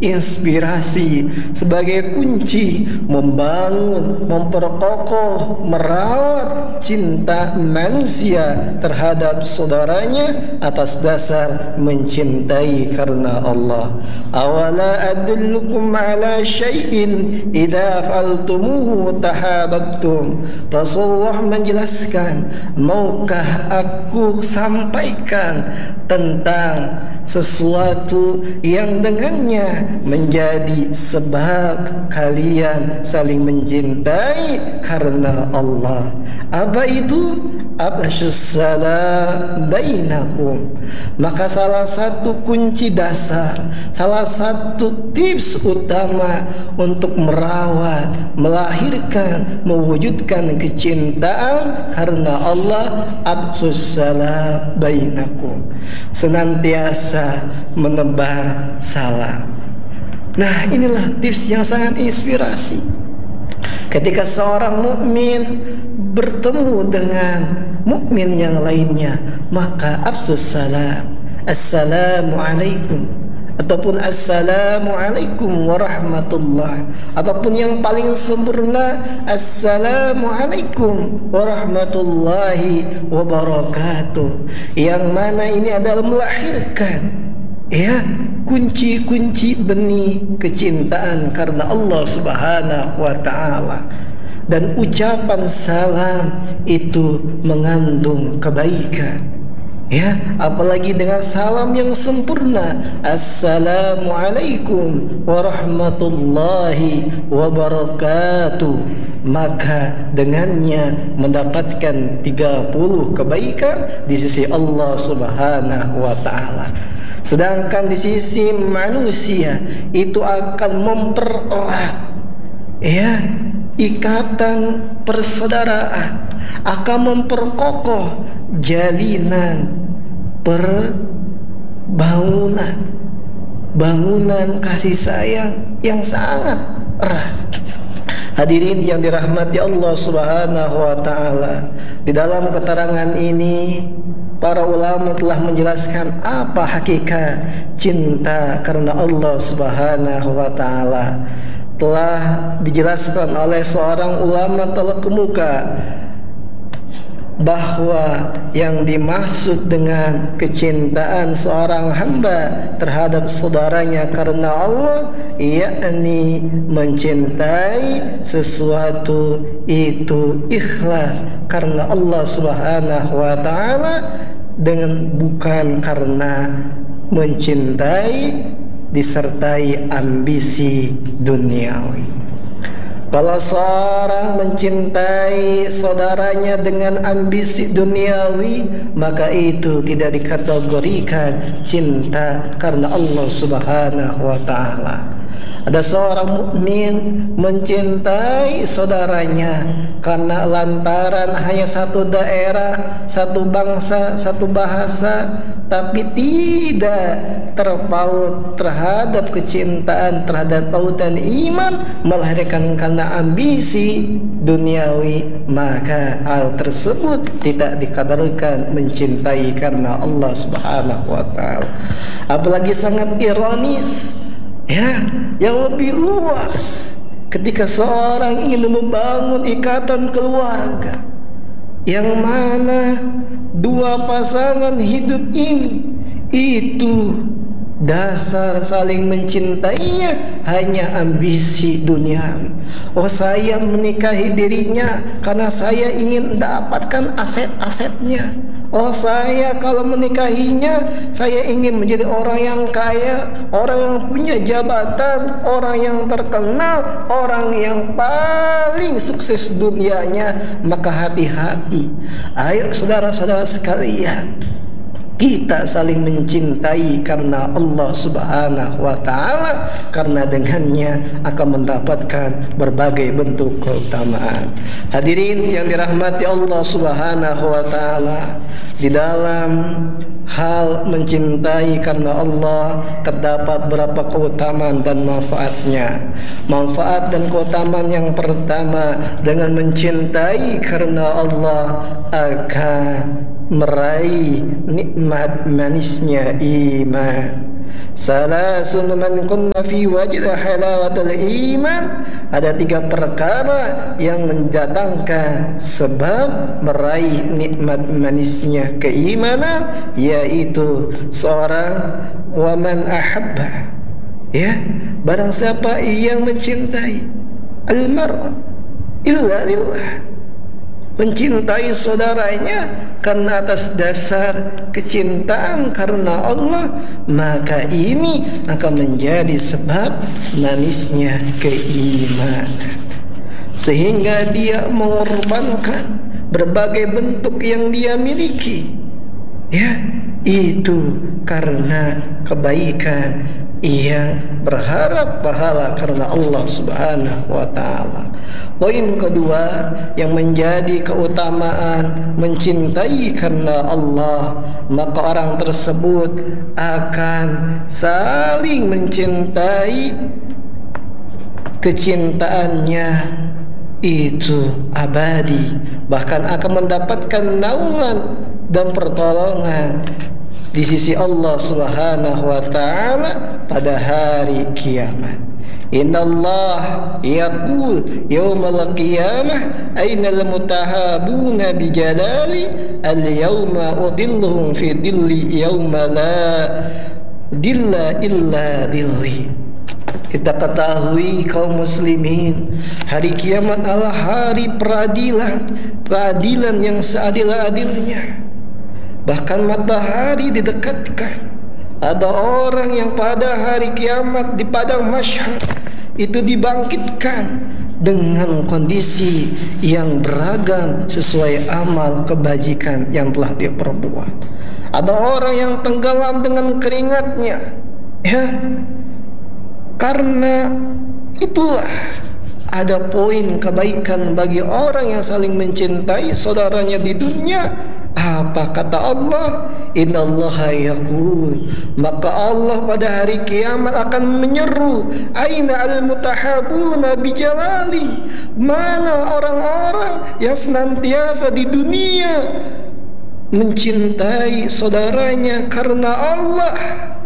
inspirasi sebagai kunci membangun, memperkokoh, merawat cinta manusia terhadap saudaranya atas dasar mencintai karena Allah. Awala adullukum ala syai'in idza fa'altumuhu tahabbtum. Rasulullah menjelaskan, maukah aku sampaikan tentang sesuatu yang dengannya menjadi sebab kalian saling mencintai karena Allah. Apa itu? Afsyus salam bainakum. Maka salah satu kunci dasar, salah satu tips utama untuk merawat, melahirkan, mewujudkan kecintaan karena Allah, afsyus salam bainakum. Senantiasa menebar salam. Nah, inilah tips yang sangat inspirasi. Ketika seorang mukmin bertemu dengan mukmin yang lainnya, maka afsyus salam, assalamualaikum, ataupun assalamualaikum warahmatullah, ataupun yang paling sempurna assalamualaikum warahmatullahi wabarakatuh, yang mana ini adalah melahirkan kunci-kunci benih kecintaan karena Allah Subhanahu wa ta'ala. Dan ucapan salam itu mengandung kebaikan, apalagi dengan salam yang sempurna, assalamualaikum warahmatullahi wabarakatuh, maka dengannya mendapatkan 30 kebaikan di sisi Allah Subhanahu wa ta'ala. Sedangkan di sisi manusia itu akan mempererat ikatan persaudaraan, akan memperkokoh jalinan bangunan kasih sayang yang sangat erat. Hadirin yang dirahmati Allah Subhanahu wa ta'ala, di dalam keterangan ini para ulama telah menjelaskan apa hakikat cinta karena Allah Subhanahu wa ta'ala. Telah dijelaskan oleh seorang ulama terkemuka bahwa yang dimaksud dengan kecintaan seorang hamba terhadap saudaranya karena Allah, yakni mencintai sesuatu itu ikhlas karena Allah Subhanahu wa ta'ala, dengan bukan karena mencintai disertai ambisi duniawi. Kalau seorang mencintai saudaranya dengan ambisi duniawi, maka itu tidak dikategorikan cinta karena Allah Subhanahu wa ta'ala. Ada seorang mukmin mencintai saudaranya karena lantaran hanya satu daerah, satu bangsa, satu bahasa, tapi tidak terpaut terhadap kecintaan, terhadap pautan iman, melahirkan karena ambisi duniawi, maka hal tersebut tidak dikategorikan mencintai karena Allah Subhanahu wa ta'ala. Apalagi sangat ironis, yang lebih luas ketika seorang ingin membangun ikatan keluarga, yang mana dua pasangan hidup ini itu dasar saling mencintainya hanya ambisi duniawi. Oh, saya menikahi dirinya karena saya ingin mendapatkan aset-asetnya. Oh, saya kalau menikahinya saya ingin menjadi orang yang kaya, orang yang punya jabatan, orang yang terkenal, orang yang paling sukses dunianya. Maka hati-hati. Ayo saudara-saudara sekalian, kita saling mencintai karena Allah Subhanahu wa ta'ala, karena dengannya akan mendapatkan berbagai bentuk keutamaan. Hadirin yang dirahmati Allah Subhanahu wa ta'ala, di dalam hal mencintai karena Allah terdapat beberapa keutamaan dan manfaatnya. Manfaat dan keutamaan yang pertama, dengan mencintai karena Allah akan meraih nikmat manisnya iman. Salasun man kunna fi wajida halawatul iman. Ada 3 perkara yang mendatangkan sebab meraih nikmat manisnya keimanan, yaitu seorang waman ahabba, ya, barang siapa yang mencintai al-mar'a illa lillah, mencintai saudaranya karena atas dasar kecintaan karena Allah, maka ini akan menjadi sebab manisnya keimanan, sehingga dia mengorbankan berbagai bentuk yang dia miliki, ya, itu karena kebaikan yang berharap pahala karena Allah Subhanahu wa ta'ala. Poin kedua yang menjadi keutamaan mencintai karena Allah, maka orang tersebut akan saling mencintai, kecintaannya itu abadi, bahkan akan mendapatkan naungan dan pertolongan di sisi Allah Subhanahu wa ta'ala pada hari kiamat. Innallah yaqul yawmal qiyamah aynal mutahabuna bijalali al-yawma udilluhum fi dilli yawma la dilla illa dilli. Kita ketahui kaum muslimin, hari kiamat adalah hari peradilan, keadilan yang seadil-adilnya. Bahkan matahari didekatkan. Ada orang yang pada hari kiamat di padang mahsyar itu dibangkitkan dengan kondisi yang beragam sesuai amal kebajikan yang telah dia perbuat. Ada orang yang tenggelam dengan keringatnya, ya. Karena itulah ada poin kebaikan bagi orang yang saling mencintai saudaranya di dunia. Apa kata Allah? Innallaha yaqul, maka Allah pada hari kiamat akan menyeru, aina al-mutahabuna bijalali, mana orang-orang yang senantiasa di dunia mencintai saudaranya karena Allah.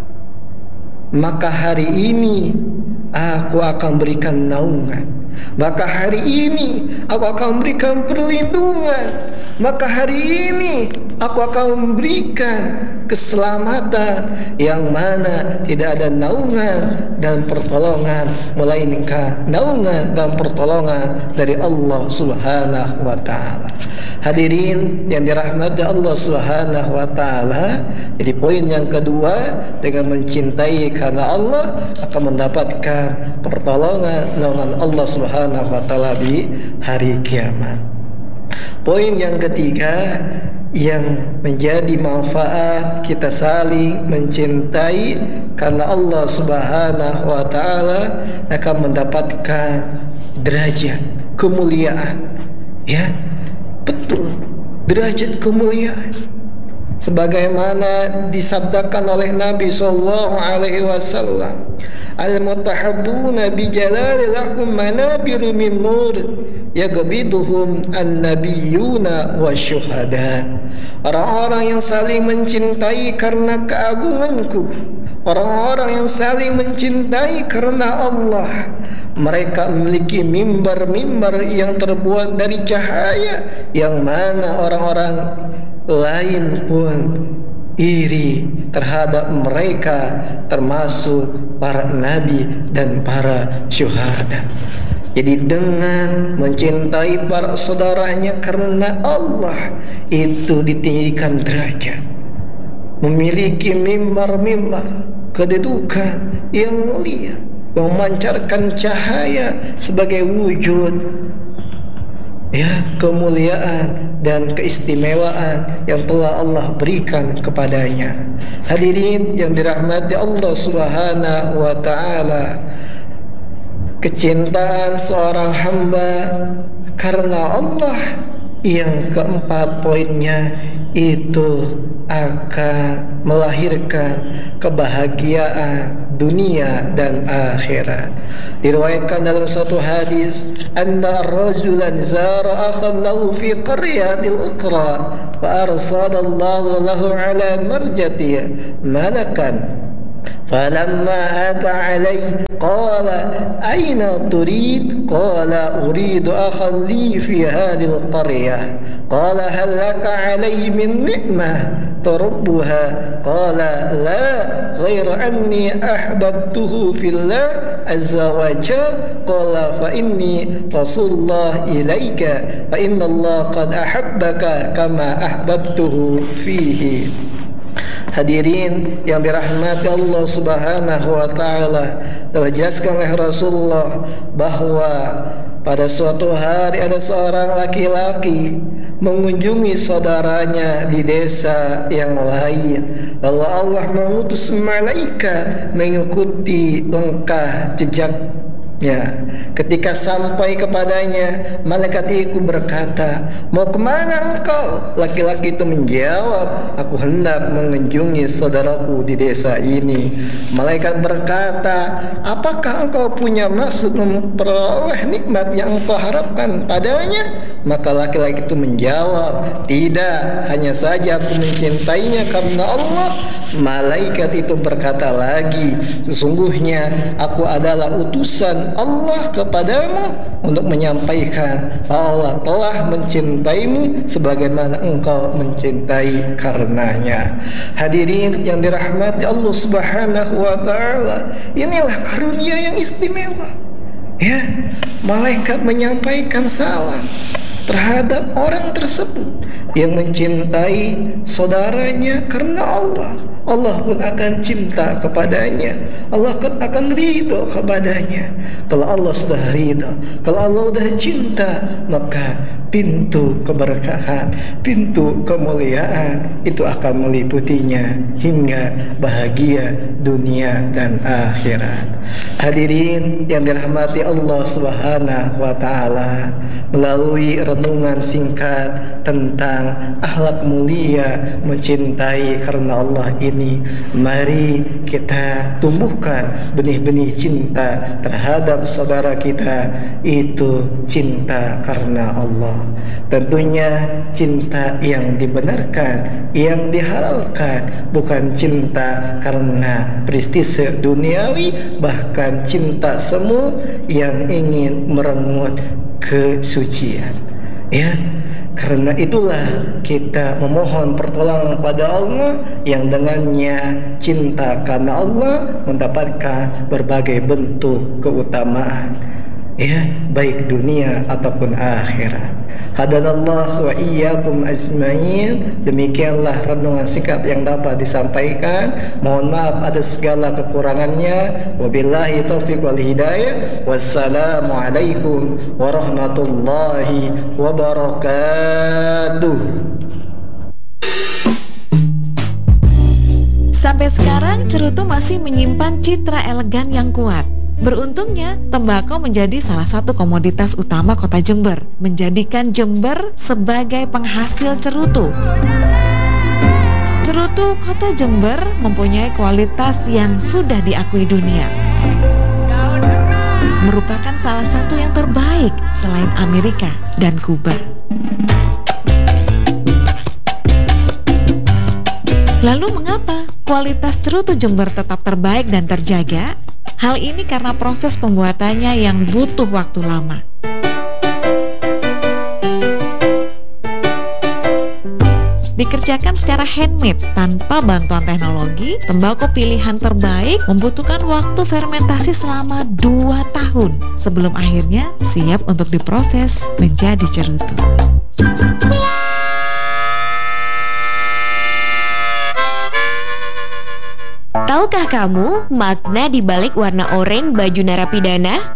Maka hari ini aku akan berikan naungan, maka hari ini aku akan berikan perlindungan, maka hari ini aku akan memberikan keselamatan yang mana tidak ada naungan dan pertolongan melainkan naungan dan pertolongan dari Allah Subhanahu wa ta'ala. Hadirin yang dirahmati Allah Subhanahu wa ta'ala, jadi poin yang kedua, dengan mencintai karena Allah akan mendapatkan pertolongan naungan Allah Subhanahu wa ta'ala di hari kiamat. Poin yang ketiga yang menjadi manfaat kita saling mencintai karena Allah Subhanahu wa ta'ala, akan mendapatkan derajat kemuliaan, ya, betul, derajat kemuliaan sebagaimana disabdakan oleh Nabi sallallahu alaihi wasallam, al-mutahabbuna bi jalali lahum manabiru min nur yaghbiduhum an-nabiyyuna wasyuhada. Orang-orang yang saling mencintai karena keagunganku, orang-orang yang saling mencintai karena Allah, mereka memiliki mimbar-mimbar yang terbuat dari cahaya, yang mana orang-orang lain pun iri terhadap mereka, termasuk para nabi dan para syuhada. Jadi dengan mencintai para saudaranya karena Allah, itu ditinggikan derajat, memiliki mimbar-mimbar kedudukan yang mulia, memancarkan cahaya sebagai wujud, ya, kemuliaan dan keistimewaan yang telah Allah berikan kepadanya. Hadirin yang dirahmati Allah Subhanahu wa ta'ala, kecintaan seorang hamba karena Allah yang keempat poinnya itu akan melahirkan kebahagiaan dunia dan akhirat. Diriwayatkan dalam satu hadis, anna rajulan zara akhan lahu fi qaryatil ukhra fa arsadallahu lahu ala marjatihi malakan فلما أتى عليه قال أين تريد؟ قال أريد أخا لي في هذه القرية. قال هل لك علي من نعمة تربها؟ قال لا غير أني أحببته في الله عز وجل. قال فإني رسول الله إليك فإن الله قد أحبك كما أحببته فيه. Hadirin yang dirahmati Allah Subhanahu wa taala, telah dijelaskan oleh Rasulullah bahwa pada suatu hari ada seorang laki-laki mengunjungi saudaranya di desa yang lain. Lalu Allah mengutus malaikat mengikuti langkah jejaknya. Ketika sampai kepadanya, malaikat itu berkata, mau kemana engkau? Laki-laki itu menjawab, aku hendak mengunjungi saudaraku di desa ini. Malaikat berkata, apakah engkau punya maksud memperoleh nikmat yang engkau harapkan padanya? Maka laki-laki itu menjawab, tidak, hanya saja aku mencintainya karena Allah. Malaikat itu berkata lagi, sesungguhnya aku adalah utusan Allah kepadamu untuk menyampaikan Allah telah mencintaimu sebagaimana engkau mencintai karenanya. Hadirin yang dirahmati Allah Subhanahu wa taala, inilah karunia yang istimewa. Ya, malaikat menyampaikan salam terhadap orang tersebut yang mencintai saudaranya karena Allah. Allah pun akan cinta kepadanya. Allah akan ridho kepadanya. Kalau Allah sudah ridho, kalau Allah sudah cinta, maka pintu keberkahan, pintu kemuliaan itu akan meliputinya hingga bahagia dunia dan akhirat. Hadirin yang dirahmati Allah Subhanahu wa taala, melalui renungan singkat tentang akhlak mulia mencintai karena Allah ini, mari kita tumbuhkan benih-benih cinta terhadap saudara kita, itu cinta karena Allah. Tentunya cinta yang dibenarkan, yang dihalalkan, bukan cinta karena prestise duniawi, bahkan cinta semu yang ingin merenggut kesucian. Ya, karena itulah kita memohon pertolongan pada Allah yang dengannya cinta karena Allah mendapatkan berbagai bentuk keutamaan, ya, baik dunia ataupun akhirat. Hadanallah wa iyyakum ajmain. Demikianlah renungan singkat yang dapat disampaikan. Mohon maaf atas segala kekurangannya. Wabillahi taufiq wal hidayah. Wassalamu alaikum warahmatullahi wabarakatuh. Sampai sekarang Cerutu masih menyimpan citra elegan yang kuat. Beruntungnya, tembakau menjadi salah satu komoditas utama kota Jember, menjadikan Jember sebagai penghasil cerutu. Cerutu kota Jember mempunyai kualitas yang sudah diakui dunia. Merupakan salah satu yang terbaik selain Amerika dan Kuba. Lalu mengapa kualitas cerutu Jember tetap terbaik dan terjaga? Hal ini karena proses pembuatannya yang butuh waktu lama. Dikerjakan secara handmade tanpa bantuan teknologi, tembakau pilihan terbaik membutuhkan waktu fermentasi selama 2 tahun sebelum akhirnya siap untuk diproses menjadi cerutu. Tahukah kamu makna di balik warna oranye baju narapidana?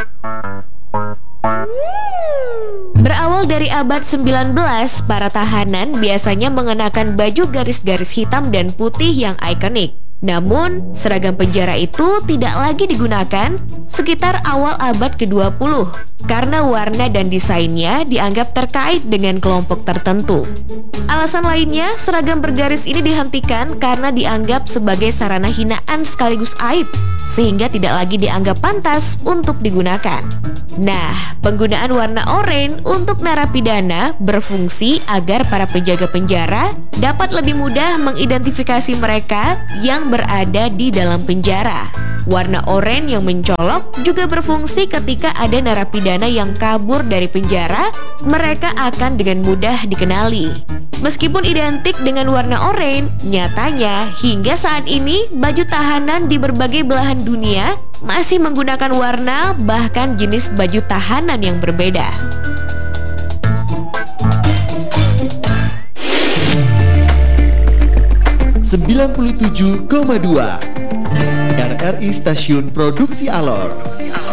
Berawal dari abad 19, para tahanan biasanya mengenakan baju garis-garis hitam dan putih yang ikonik. Namun, seragam penjara itu tidak lagi digunakan sekitar awal abad ke-20 karena warna dan desainnya dianggap terkait dengan kelompok tertentu. Alasan lainnya, seragam bergaris ini dihentikan karena dianggap sebagai sarana hinaan sekaligus aib, sehingga tidak lagi dianggap pantas untuk digunakan. Nah, penggunaan warna oranye untuk narapidana berfungsi agar para penjaga penjara dapat lebih mudah mengidentifikasi mereka yang yang berada di dalam penjara. Warna oranye yang mencolok juga berfungsi ketika ada narapidana yang kabur dari penjara, mereka akan dengan mudah dikenali. Meskipun identik dengan warna oranye, nyatanya hingga saat ini baju tahanan di berbagai belahan dunia masih menggunakan warna bahkan jenis baju tahanan yang berbeda. (97,2) RRI Stasiun Produksi Alor.